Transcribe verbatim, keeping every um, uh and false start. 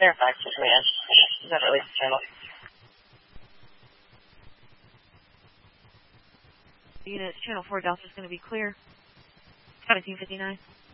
Fairfax to command. Is that release channel? Unit Channel four Delta is going to be clear. seventeen fifty-nine.